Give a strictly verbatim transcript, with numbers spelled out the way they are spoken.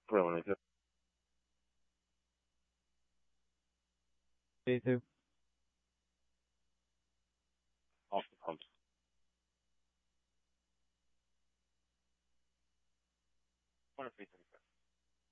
Really good. Me too. Off the pumps. One of three thirty-five.